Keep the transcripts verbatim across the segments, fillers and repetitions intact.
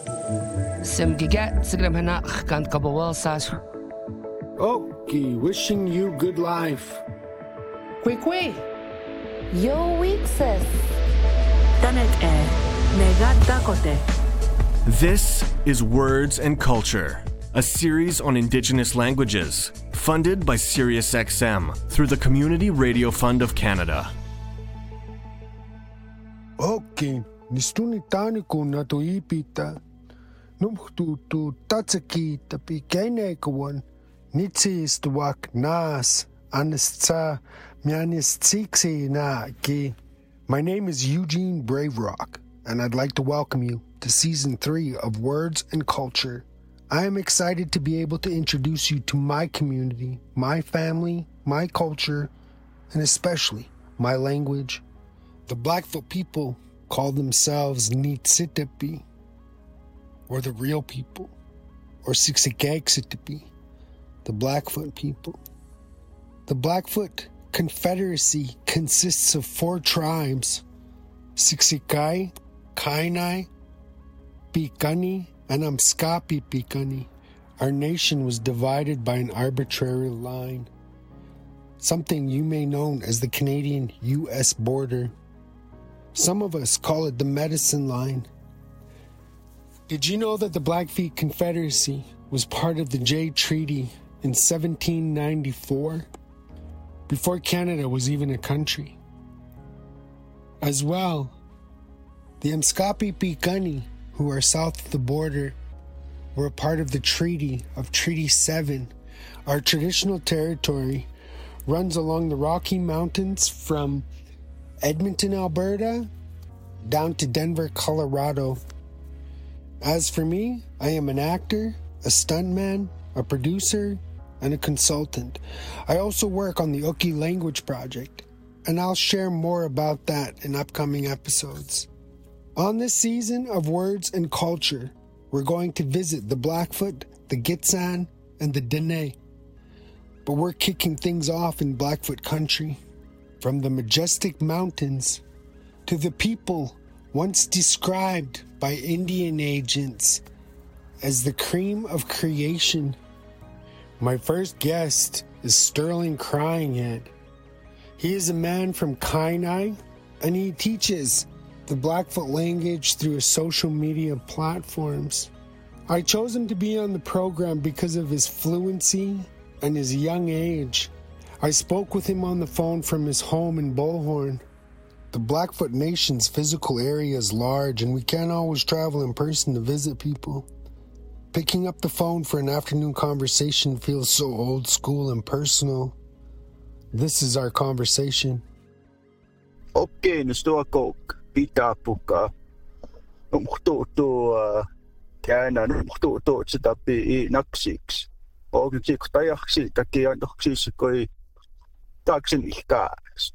Simgigat sigram hanak kan kabawal sas. Okay, wishing you good life. Kwi-kwi. Yo weekses. Tanet e Negadakote. This is Words and Culture, a series on Indigenous languages, funded by SiriusXM through the Community Radio Fund of Canada. Okay, nistuni tani ko na to ipita. Numtu tu tatsaki tapi kainay kawan. Nitsis tuwak nas anistsa mianistiksi na ki. My name is Eugene Braverock, and I'd like to welcome you to Season three of Words and Culture. I am excited to be able to introduce you to my community, my family, my culture, and especially my language. The Blackfoot people call themselves Nitsitapi, or the real people, or Siksikagsitapi, the Blackfoot people. The Blackfoot Confederacy consists of four tribes: Siksikai, Kainai, Pikani, and Amskapi Pikani. Our nation was divided by an arbitrary line, something you may know as the Canadian U S border. Some of us call it the medicine line. Did you know that the Blackfeet Confederacy was part of the Jay Treaty in seventeen ninety-four, before Canada was even a country? As well, the Amskapi Pikani, who are south of the border, were a part of the Treaty of Treaty seven. Our traditional territory runs along the Rocky Mountains from Edmonton, Alberta, down to Denver, Colorado. As for me, I am an actor, a stuntman, a producer, and a consultant. I also work on the Oki Language Project, and I'll share more about that in upcoming episodes. On this season of Words and Culture, we're going to visit the Blackfoot, the Gitxsan, and the Dene. But we're kicking things off in Blackfoot country, from the majestic mountains to the people once described by Indian agents as the cream of creation. My first guest is Sterling Cryinghead. He is a man from Kainai, and he teaches the Blackfoot language through his social media platforms. I chose him to be on the program because of his fluency and his young age. I spoke with him on the phone from his home in Bullhorn. The Blackfoot Nation's physical area is large, and we can't always travel in person to visit people. Picking up the phone for an afternoon conversation feels so old school and personal. This is our conversation. Okay, gusto ako pita puka. Umto to kana umto to sa tapi naksix. O gitsik tayaksi takian naksix ko taksin ikas.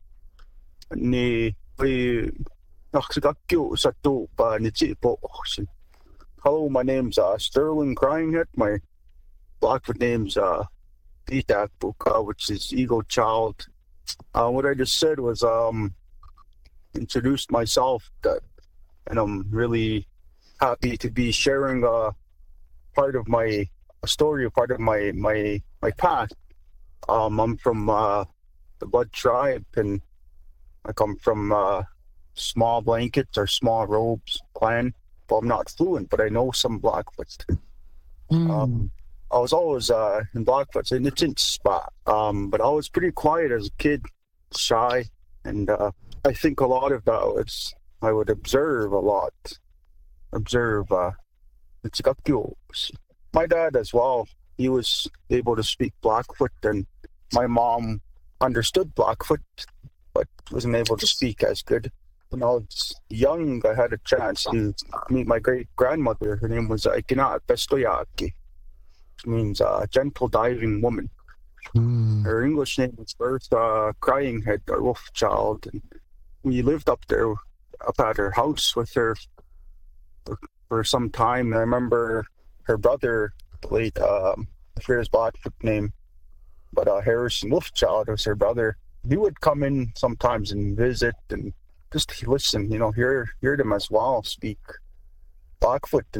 Ni oi naksikakyo sa to pa ni chipo. Hello, my name's uh, Sterling Cryinghead. My Blackfoot name's uh, Pitak Puka, which is Eagle Child. Uh, what I just said was um, introduced myself, that, and I'm really happy to be sharing uh, part of my a story, a part of my my my past. Um, I'm from uh, the Blood Tribe, and I come from uh, Small Blankets or Small Robes clan. Well, I'm not fluent, but I know some Blackfoot. Mm. Um, I was always uh, in Blackfoot, in it's in spot. Um, but I was pretty quiet as a kid, shy, and uh, I think a lot of that was I would observe a lot. Observe. Uh, it's got my dad as well. He was able to speak Blackfoot, and my mom understood Blackfoot, but wasn't able to speak as good. When I was young, I had a chance to meet my great-grandmother. Her name was Aikina Pestoyaki, which means uh, gentle diving woman. Mm. Her English name was Bertha Cryinghead, or Wolf Child. And we lived up there, up at her house with her for, for some time. And I remember her brother played, um, I forget his Blackfoot name, but uh, Harrison Wolfchild was her brother. He would come in sometimes and visit and just listen, you know, hear hear them as well speak Blackfoot, and just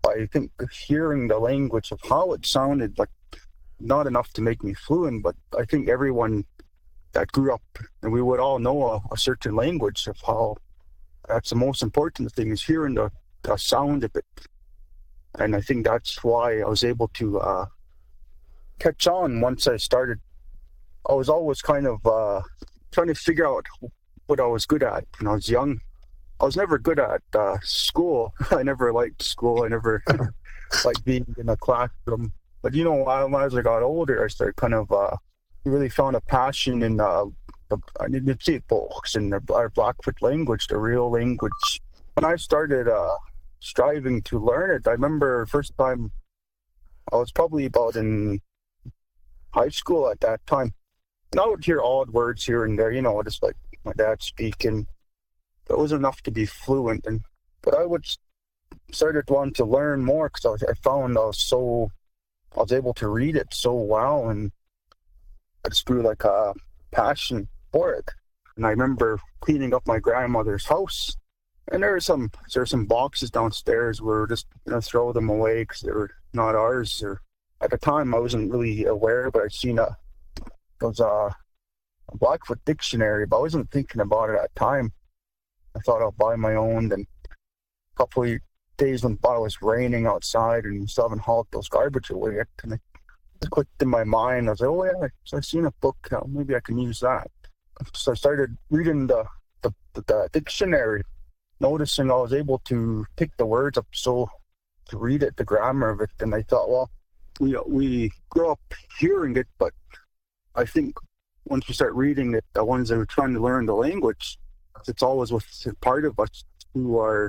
I think hearing the language of how it sounded, like not enough to make me fluent, but I think everyone that grew up, and we would all know a, a certain language of how that's the most important thing is hearing the, the sound of it. And I think that's why I was able to uh, catch on once I started. I was always kind of uh, trying to figure out what I was good at when I was young. I was never good at uh, school. I never liked school. I never liked being in a classroom. But, you know, as I got older, I started kind of uh, really found a passion in uh, the books in our Blackfoot language, the real language. When I started uh, striving to learn it, I remember first time I was probably about in high school at that time. And I would hear odd words here and there, you know, just like my dad speaking. That wasn't enough to be fluent. And but I would started wanting to learn more because I, I found I was so I was able to read it so well, and I just grew like a passion for it. And I remember cleaning up my grandmother's house, and there were some there were some boxes downstairs. We were just gonna throw them away because they were not ours. Or at the time, I wasn't really aware, but I seen a it was a, a Blackfoot dictionary, but I wasn't thinking about it at the time. I thought I'll buy my own. Then a couple of days went by, it was raining outside, and we still haven't hauled those garbage away yet. And it just clicked in my mind. I was like, oh yeah, so I've seen a book. Uh, maybe I can use that. So I started reading the, the, the, the dictionary, noticing I was able to pick the words up, so to read it, the grammar of it. And I thought, well, we we grew up hearing it, but I think once you start reading it, the ones that are trying to learn the language, it's always with part of us who are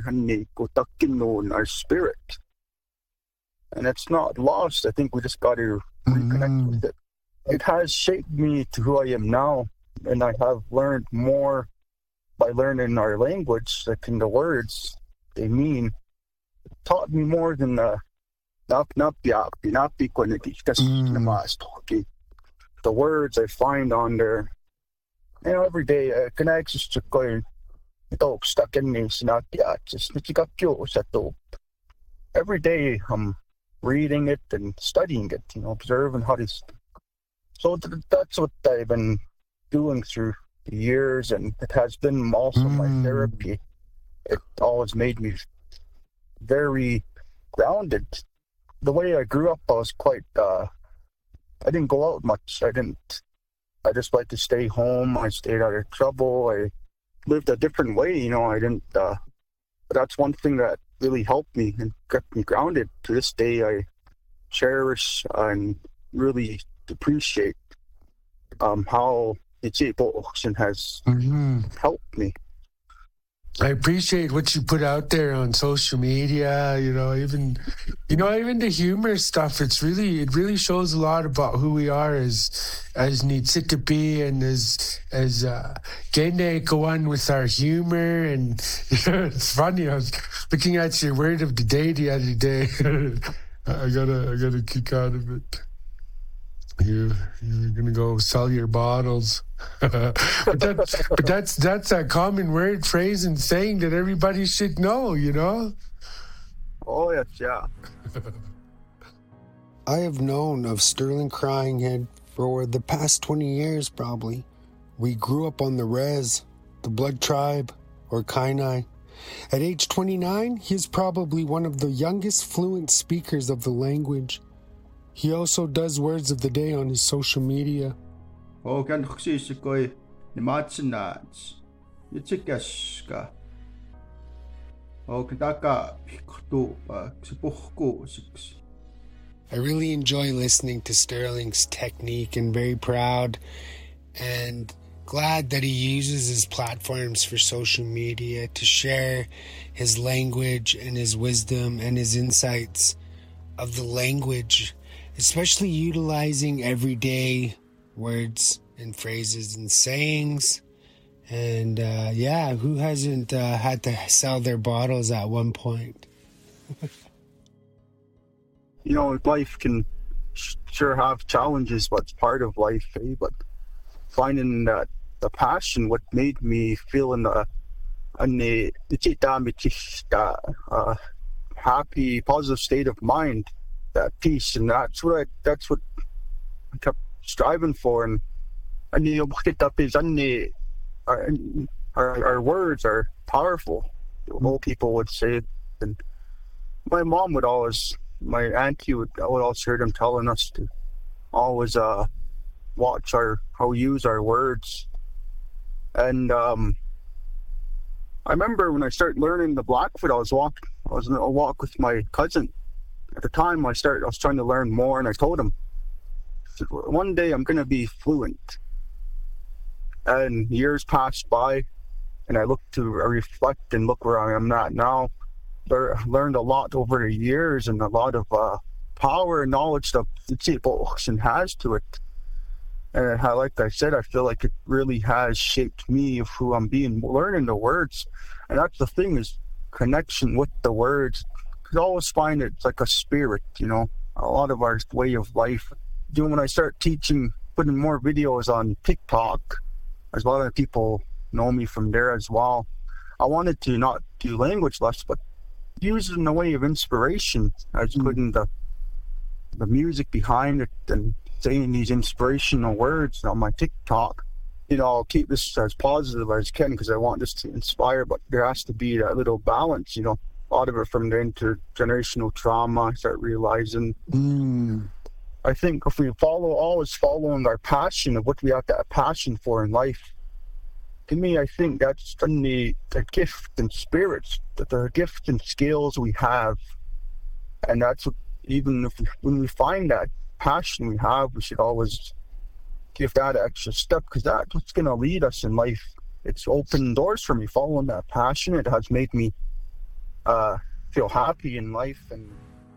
in our spirit. And it's not lost. I think we just got to reconnect mm. with it. It has shaped me to who I am now, and I have learned more by learning our language, like in the words they mean. It taught me more than the mm. the words I find on there. You know, every day, uh, can I just go in? Every day I'm reading it and studying it, you know, observing how this. So th- that's what I've been doing through the years, and it has been also mm. my therapy. It always made me very grounded. The way I grew up, I was quite, uh, I didn't go out much. I didn't, I just like to stay home. I stayed out of trouble. I lived a different way, you know, I didn't, uh, but that's one thing that really helped me and kept me grounded. To this day, I cherish and really appreciate um, how the Chipo Auction has mm-hmm. helped me. I appreciate what you put out there on social media, you know, even, you know, even the humor stuff. It's really, it really shows a lot about who we are as, as Nitsikapi and as, as, uh, Gene Kawan with our humor. And, you know, it's funny. I was looking at your word of the day the other day. I gotta, I gotta kick out of it. You, you're gonna go sell your bottles. but, that, but that's that's a common word, phrase, and saying that everybody should know, you know? Oh, yes, yeah. I have known of Sterling Cryinghead for the past twenty years, probably. We grew up on the Res, the Blood Tribe, or Kainai. At age twenty-nine, he is probably one of the youngest fluent speakers of the language. He also does words of the day on his social media. Oh, kan khsisikoi ni matsinats. Yitsikaska. Oh, kataka piktu ksipuhku six. I really enjoy listening to Sterling's technique and very proud and glad that he uses his platforms for social media to share his language and his wisdom and his insights of the language, especially utilizing everyday words and phrases and sayings. And uh, yeah, who hasn't uh, had to sell their bottles at one point? You know, life can sure have challenges, but it's part of life, eh? But finding that the passion, what made me feel in the, in the, uh, happy, positive state of mind, that peace, and that's what I that's what I kept striving for. And and you know, our, our our words are powerful. Old people would say, and my mom would always, my auntie would, I would always hear them telling us to always uh watch our how we use our words. And um, I remember when I started learning the Blackfoot, I was walk I was on a walk with my cousin. At the time, I started, I was trying to learn more, and I told him, I said, one day I'm going to be fluent. And years passed by, and I looked to I reflect and look where I am at now. I learned a lot over the years, and a lot of uh, power and knowledge that the Tsepo Oxen has to it. And I, like I said, I feel like it really has shaped me of who I'm being, learning the words. And that's the thing, is connection with the words. I always find it's like a spirit, you know, a lot of our way of life. Doing when I start teaching, putting more videos on TikTok, as a lot of people know me from there as well. I wanted to not do language less, but use it in a way of inspiration. I was putting the the music behind it and saying these inspirational words on my TikTok. You know, I'll keep this as positive as I can because I want this to inspire, but there has to be that little balance, you know. A lot of it from the intergenerational trauma, I start realizing. Mm. I think if we follow, always following our passion of what we have that passion for in life, to me, I think that's the, the gift and spirits, that the gift and skills we have. And that's what, even if we, when we find that passion we have, we should always give that extra step, because that's what's going to lead us in life. It's opened doors for me, following that passion. It has made me uh, feel happy in life. And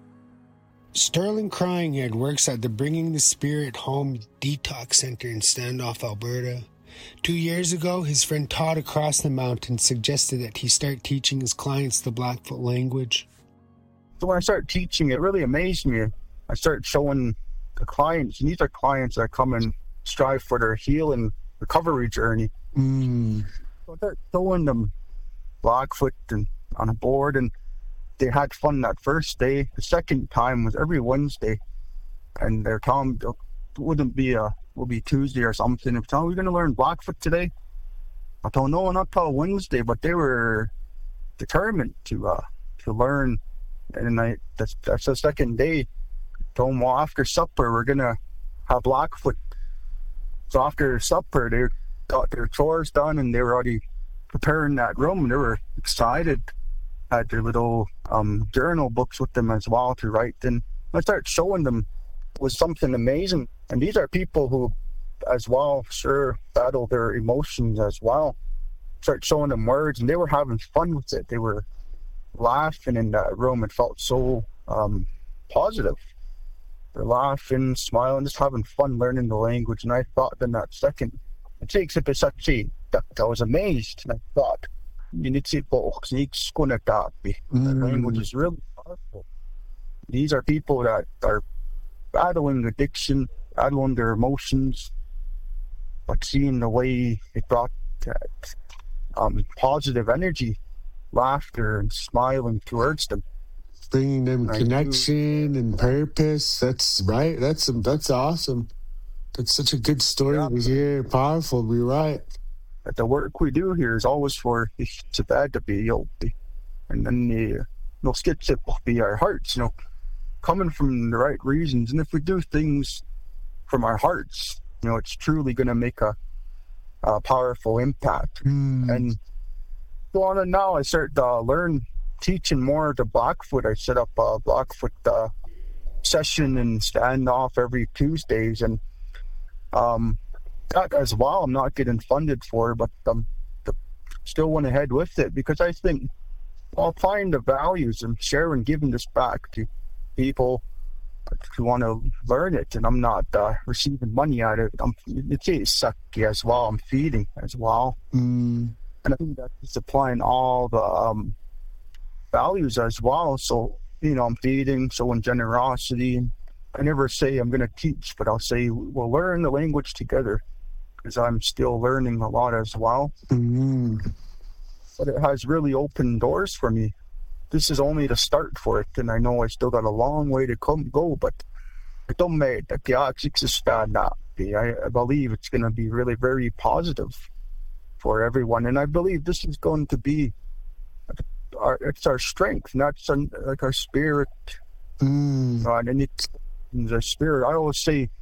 Sterling Cryinghead works at the Bringing the Spirit Home Detox Center in Standoff, Alberta. Two years ago, his friend Todd across the mountain suggested that he start teaching his clients the Blackfoot language. So when I started teaching, it really amazed me. I started showing the clients, and these are clients that come and strive for their healing recovery journey. Mm. So I started showing them Blackfoot and on a board, and they had fun that first day. The second time was every Wednesday, and they're telling me it wouldn't be a will be Tuesday or something. If oh, we're going to learn Blackfoot today, I told no, not till Wednesday, but they were determined to uh, to learn. And I that's that's the second day. I told them, well, after supper we're gonna have Blackfoot. So after supper, they got their chores done, and they were already preparing that room. They were excited. Had their little um, journal books with them as well to write. And I started showing them was something amazing. And these are people who, as well, sure, battle their emotions as well. Start showing them words, and they were having fun with it. They were laughing in that room. It felt so um, positive. They're laughing, smiling, just having fun learning the language. And I thought in that second, it takes a bit such that I was amazed. And I thought, you need to the language is really powerful. These are people that are battling addiction, battling their emotions, but seeing the way it brought that um, positive energy, laughter, and smiling towards them, bringing them and connection and purpose. That's right. That's that's awesome. That's such a good story yeah. to hear. Powerful. We're right. That the work we do here is always for the bad to be healthy, and then the no skits it will be our hearts, you know, coming from the right reasons. And if we do things from our hearts, you know, it's truly going to make a, a powerful impact. Mm. And so on. And now I start to uh, learn teaching more to Blackfoot. I set up a Blackfoot uh, session and Standoff every Tuesdays, and um. that as well, I'm not getting funded for, but um, the, still went ahead with it because I think I'll find the values and share and giving this back to people who want to learn it, and I'm not uh, receiving money out of it. I'm, it's sucky as well. I'm feeding as well, mm. and I think that's applying all the um, values as well. So you know, I'm feeding, showing generosity. I never say I'm going to teach, but I'll say we'll learn the language together, because I'm still learning a lot as well. Mm-hmm. But it has really opened doors for me. this is only the start for it, and I know I still got a long way to come go, but I don't make the I believe it's going to be really very positive for everyone, and I believe this is going to be our, it's our strength, not some, like our spirit, Mm. uh, and it's, it's our spirit. I always say,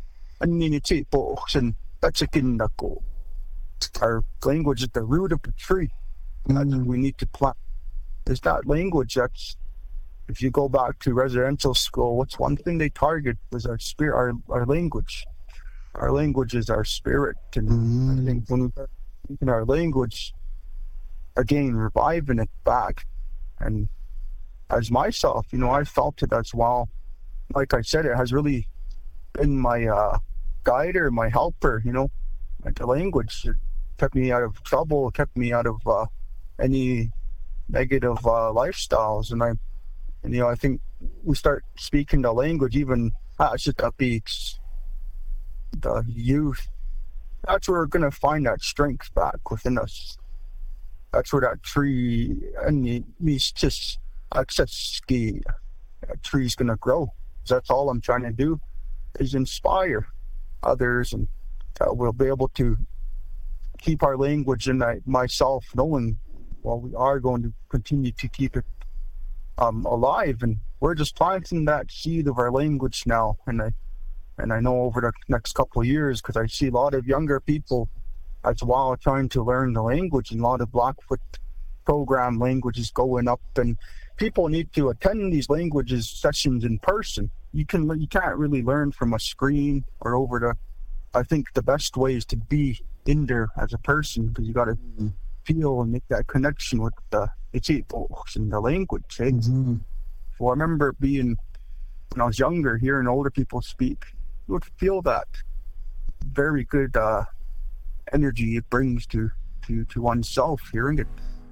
that's a kinako. Our language is the root of the tree. That's what we need to plant. It's not language. That's, if you go back to residential school, what's one thing they target was our spirit, our, our language. Our language is our spirit. And Mm. I think when we start speaking our language, again, reviving it back. And as myself, you know, I felt it as well. Like I said, it has really been my uh, guider, my helper, you know, like the language. It kept me out of trouble, kept me out of uh, any negative uh, lifestyles. And I, and, you know, I think we start speaking the language, even as it beats the youth. That's where we're going to find that strength back within us. That's where that tree, and me's just access ski, that tree's going to grow. That's all I'm trying to do, is inspire others, and uh, we'll be able to keep our language and I, myself knowing, well, we are going to continue to keep it um, alive, and we're just planting that seed of our language now. And I and I know over the next couple of years, because I see a lot of younger people as well trying to learn the language, and a lot of Blackfoot program languages going up, and people need to attend these languages sessions in person. You can you can't really learn from a screen or over the. I think the best way is to be in there as a person, because you got to feel and make that connection with the it's in the language. Eh? Mm-hmm. Well, I remember being when I was younger, hearing older people speak, you would feel that very good uh, energy it brings to to to oneself hearing it.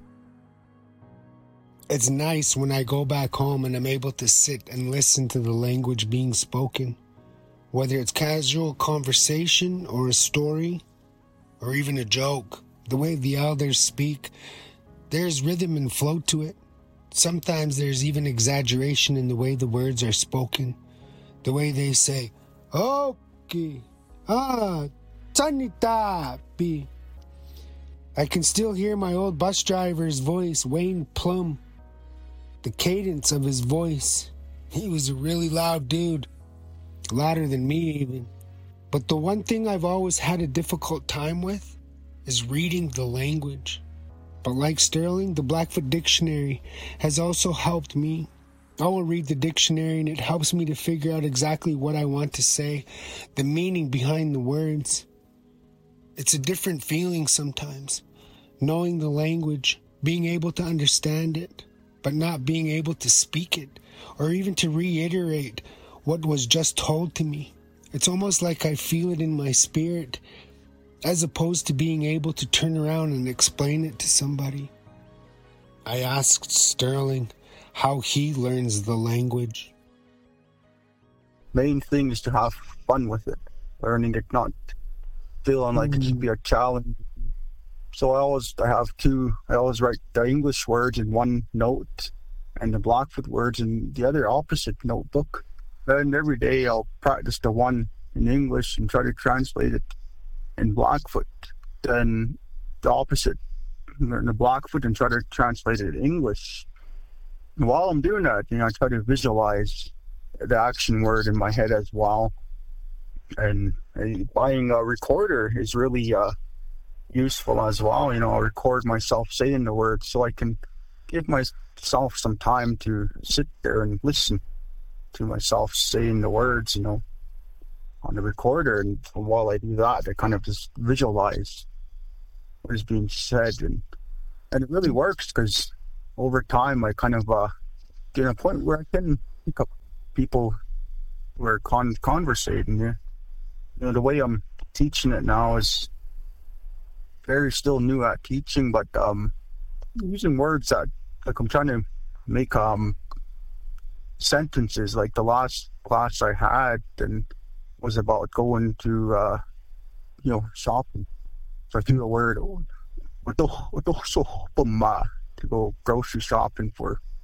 It's nice when I go back home and I'm able to sit and listen to the language being spoken, whether it's casual conversation or a story or even a joke. The way the elders speak, there's rhythm and flow to it. Sometimes there's even exaggeration in the way the words are spoken, the way they say, "Okay, ah, tanitapi." I can still hear my old bus driver's voice, Wayne Plum. The cadence of his voice. He was a really loud dude. Louder than me even. But the one thing I've always had a difficult time with is reading the language. But like Sterling, the Blackfoot Dictionary has also helped me. I will read the dictionary and it helps me to figure out exactly what I want to say, the meaning behind the words. It's a different feeling sometimes, knowing the language, being able to understand it, but not being able to speak it, or even to reiterate what was just told to me. It's almost like I feel it in my spirit, as opposed to being able to turn around and explain it to somebody. I asked Sterling how he learns the language. Main thing is to have fun with it, learning it, not feeling like it should be a challenge. So I always I have two, I always write the English words in one note and the Blackfoot words in the other opposite notebook. And every day I'll practice the one in English and try to translate it in Blackfoot. Then the opposite, learn the Blackfoot and try to translate it in English. And while I'm doing that, you know, I try to visualize the action word in my head as well. And, and buying a recorder is really uh, useful as well. You know, I'll record myself saying the words so I can give myself some time to sit there and listen to myself saying the words, you know, on the recorder. And while I do that, I kind of just visualize what is being said. And, and it really works, because over time I kind of uh, get to a point where I can pick up people who are con- conversating. Yeah. You know, the way I'm teaching it now is very still new at teaching, but um, using words that, like, I'm trying to make um sentences. Like the last class I had and was about going to uh, you know, shopping. So I threw a word to go grocery shopping for.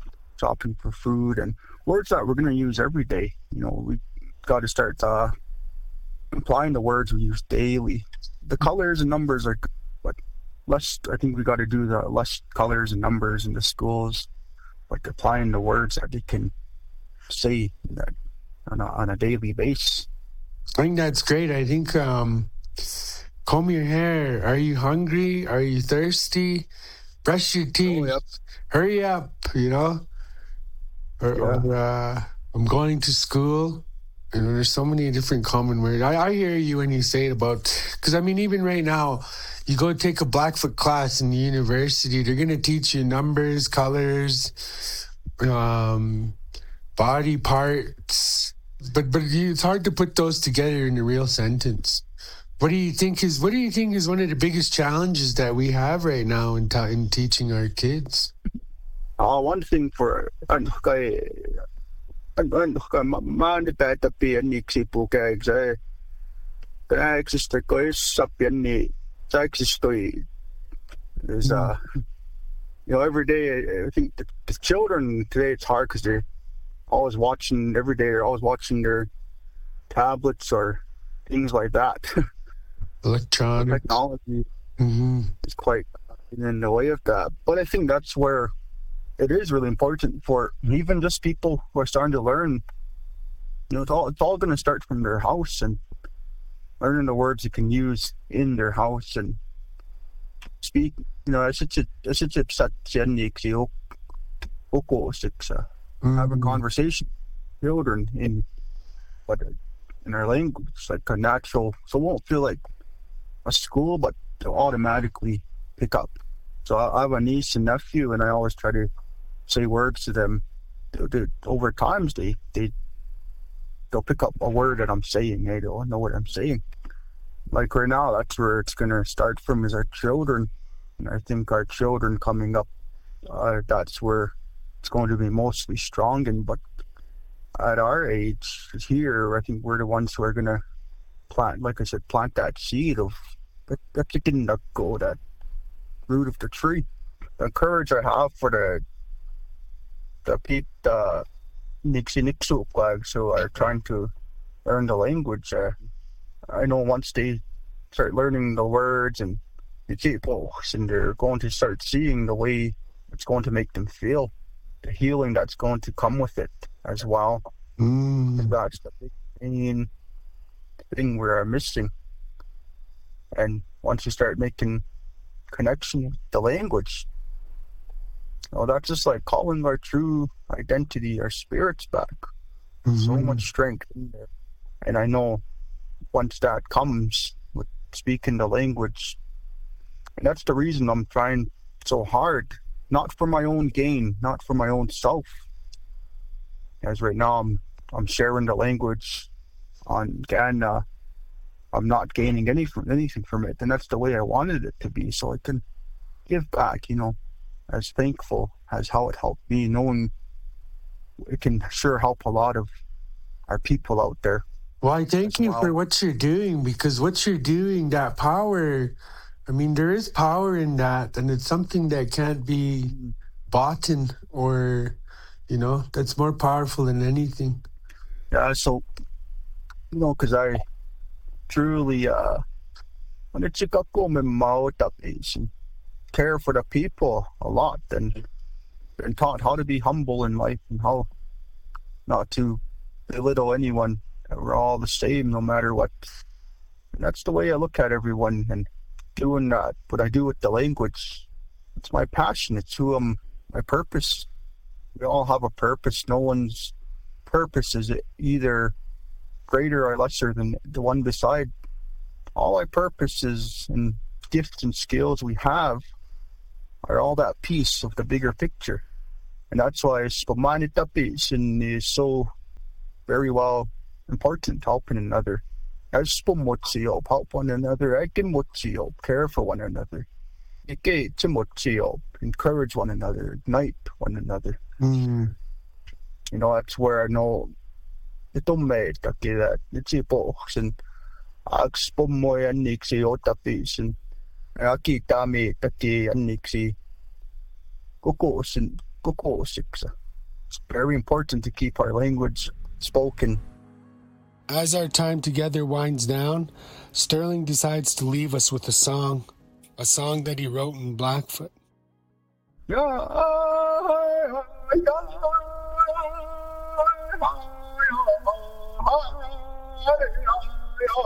shopping for food, and words that we're going to use every day. You know, we got to start uh, applying the words we use daily. The colors and numbers are, but less. I think we got to do the less colors and numbers in the schools, like applying the words that they can say that on a, on a daily basis. I think that's great. I think um, comb your hair. Are you hungry? Are you thirsty? Brush your teeth. Oh, yep. Hurry up, you know? Or, Yeah. or uh, I'm going to school. You know, there's so many different common words. I, I hear you when you say it about... Because, I mean, even right now, you go take a Blackfoot class in the university, they're going to teach you numbers, colors, um, body parts. But but you, it's hard to put those together in a real sentence. What do you think is What do you think is one of the biggest challenges that we have right now in, ta- in teaching our kids? Uh, one thing for ano kay ano ka man ta tapi ani sipo kay sa kaya exister ko is sapyan ni sa existoy is uh you know every day I, I think the, the children today it's hard because they're always watching every day they're always watching their tablets or things like that. Electronic. Technology Mm-hmm. is quite in the way of that, but I think that's where it is really important for even just people who are starting to learn. You know, it's all it's all going to start from their house and learning the words you can use in their house and speak. You know, I should I should have a conversation with children in what in our language, like a natural, so it won't feel like a school, but they'll automatically pick up. So I, I have a niece and nephew, and I always try to say words to them. They, they, over times, they they they'll pick up a word that I'm saying. They don't know what I'm saying. Like right now, that's where it's gonna start from is our children, and I think our children coming up, uh, that's where it's going to be mostly strong. And but at our age here, I think we're the ones who are gonna plant, like I said, plant that seed of that that didn't go that root of the tree. The courage I have for the the people, the Nixie flags who are trying to learn the language. Uh, I know once they start learning the words and the people, and they're going to start seeing the way it's going to make them feel, the healing that's going to come with it as well. Mm. That's the big main thing we're missing. And once you start making connection with the language, oh, that's just like calling our true identity, our spirits back. Mm-hmm. So much strength in there. And I know once that comes with speaking the language, and that's the reason I'm trying so hard, not for my own gain, not for my own self. As right now I'm I'm sharing the language on Ghana. I'm not gaining any from anything from it, and that's the way I wanted it to be, so I can give back, you know, as thankful as how it helped me, knowing it can sure help a lot of our people out there. Well, I thank you well. for what you're doing, because what you're doing, that power, I mean, there is power in that, and it's something that can't be bought in, or, you know, that's more powerful than anything. Yeah, so, you know, because I truly, uh, when it's a and care for the people a lot, and been taught how to be humble in life and how not to belittle anyone. We're all the same no matter what. And that's the way I look at everyone, and doing that, what I do with the language, it's my passion, it's who I'm, my purpose. We all have a purpose. No one's purpose is either greater or lesser than the one beside. All our purposes and gifts and skills we have are all that piece of the bigger picture. And that's why Spamanitapism is so very well important, helping another. As Spumotio, help one another, Agimotio, care for one another. Ike Timotio, encourage one another, ignite one another. Mm. You know, that's where I know ito may takila nitipo sin agspumoy aniksi otapisin akita mi taki aniksi kuko sin kuko siksa It's very important to keep our language spoken. As our time together winds down, Sterling decides to leave us with a song, a song that he wrote in Blackfoot. Yeah, yeah.